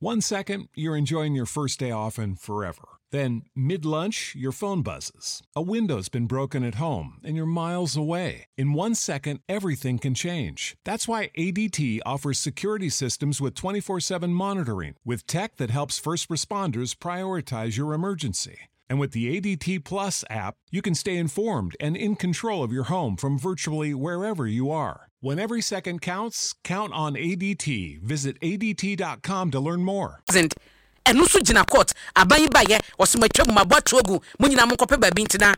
1 second, you're enjoying your first day off and forever. Then, mid-lunch, your phone buzzes. A window's been broken at home and you're miles away. In 1 second, everything can change. That's why ADT offers security systems with 24/7 monitoring, with tech that helps first responders prioritize your emergency. And with the ADT Plus app, you can stay informed and in control of your home from virtually wherever you are. When every second counts, count on ADT. Visit ADT.com to learn more. And also Jina Court, Abayi Baye, or Sumatram Mabatuogu, Munina Mokope Bintina.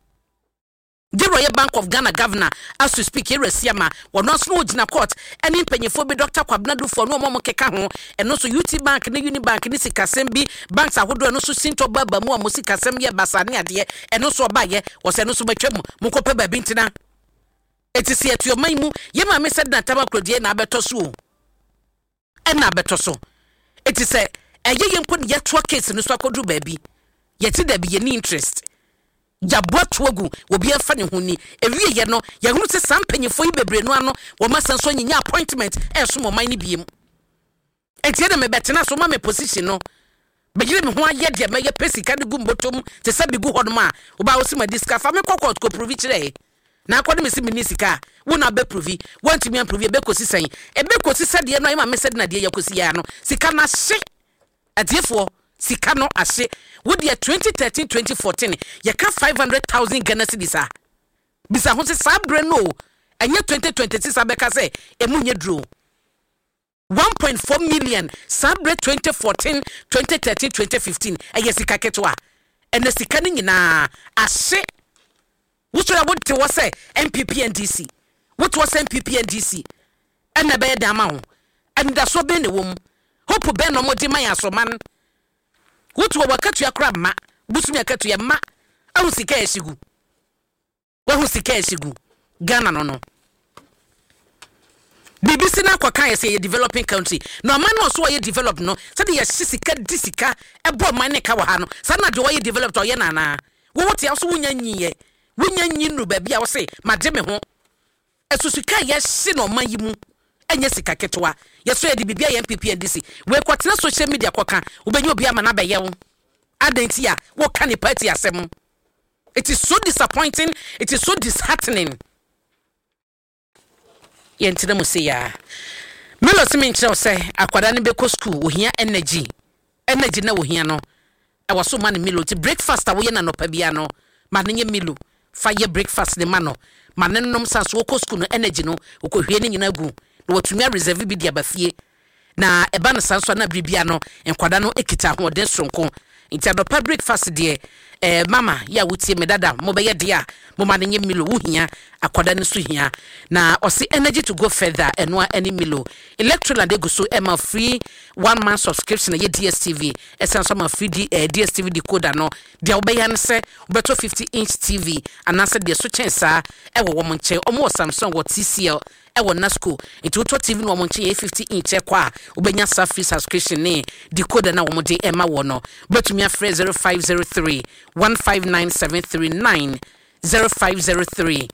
The Royal Bank of Ghana governor, as to speak here, Siama, or not slow Jina Court, and in Pennyphobe Dr. Kwabnadu for no more Kekaho, and also UT Bank, and Unibank, Nisi Kasembi, banks are who also Sinto Baba, Mua Musika Semia Basania, dear, and also Baye, was an also Matram Mokope Bintina. It is here to your maimu, Yema said that Tabacrodia Nabetosu. And Nabetoso. It is a young put yet to a case in the Swako baby. Yet there be any interest. Jabotwogu will be a funny honey. Every year no, Yahu says some penny for you, Bebreno, or Master Sonia appointment, and some of mine beam. And yet, I'm a better so mamma position, no. But you know why yet you may a pessy candy gumbotum to Sabi Guhodma, about some discuss. I'm a cockle to prove it today. Now, what Miss Minisika, will not be provy, want to me and prove your Becosi saying, a Becosi said, dear, no, I said, Nadia Cosiano, Sicana say, at therefore, Sicano, I say, would year 2013-2014, you can 500,000 Ghana cedis. Bisa Hose Sabreno, and yet 2026 Abeka say, Emunya drew 1.4 million, Sabre 2014-2013-2015, and Yesika Ketwa, and the Sicani na I say. What would was say MPP and DC? What was MPP and DC? And the bed amount. And that's what been the womb. Hope Ben no more demaya so man. What will cut your crab ma? Busmia cut your ma. I will see Kasigu. What was the Kasigu? Ghana no. BBC na kwa kan say a developing country. No man no so ye develop no. Said ye sisika disika e bo man ka wa ha no. Said na do ye develop to ye na na. Wo what else wunya nyiye. Wunya nyinu baby I say mademe ho esusuka yesi no man yimu enye sika ketwa yeso ye di bibia MPP NDC we kwatena social media kwaka ubenye obi ama na beye wo adenti a wo ka ni party asem. It is so disappointing, it is so disheartening. Yentina mu say ya melo se menkyerɛ say akwada ne beko school wo hia energy na wo hia no e wo so man melo ti breakfast a wo ye na no pa bia no ma ne melo fire breakfast the mano manenom sans woko school no energy no okohwie ne nyina gu no watumi reserve bi dia bafie na eba no sanso na bribia no enkwada no ekita ho den sonko intado breakfast de mama ya wutie me dada mo be ye dia mo ma ne milo wo hia akwada ne so hia na osi energy to go further eno any milo electroland dey go so ema free 1 month subscription ye DSTV essence ma free DSTV decoder no dia obeya ne se obeto 50-inch TV anase de so chensa e wo mo nche omo Samsung wo TCL e wo Nasco itoto TV no mo nche 50-inch kwa obenya sa free subscription ne decoder na wo mo de ema wo no betumi afre 0503 159739 0503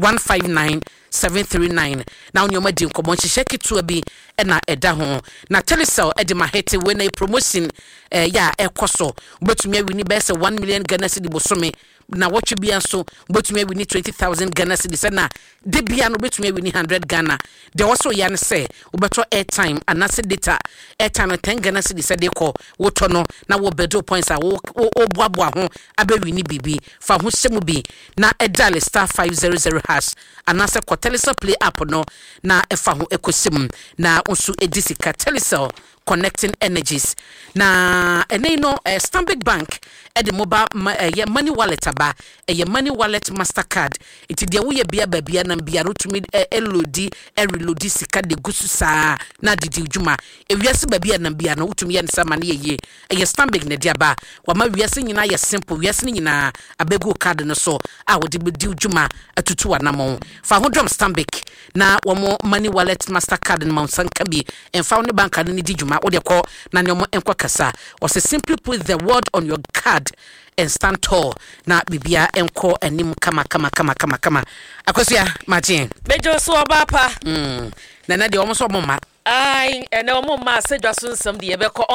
159739 now nyoma di nkomo nhihye ketua bi na eda ho na telecel ede ma hete we na promotion ya ekoso betumi awini be se 1 million Ghana cedi bosome na watch bia so betumi awini 20,000 Ghana cedi na de bia no betumi awini 100 Ghana de also ya ne se ubeto airtime anase data airtime 10 Ghana cedi se de ko woto no na wo bedo points a wo boaboa ho abawini bibi fa ho semu bi na edale *500# anase ko telecel play app no na efa ho ekosim na unsu edisika telecel connecting energies na no Stanbic Bank at the mobile money wallet aba money wallet Mastercard it dia wo ye bia babia na bia rotumi elodi reload sika de gusu saa na didi djuma ewiase babia na bia na wotumi ye nsa mane ye Stanbic na dia ba wa ma wiase nyina ye simple wiase nyina abegu card no so a wo de bedi djuma atutu anamo fa ho drum Stanbic na wo mo money wallet Mastercard na mansanka bi emfa ne bank na ni di djuma wo de ko na ne mo enko kasa was simply put the word on your card and stand tall na bibia enko anim kama akosia Martin bejo so obapa na de omo so mo ma ai ene omo ma se dwaso nsam de ye be ko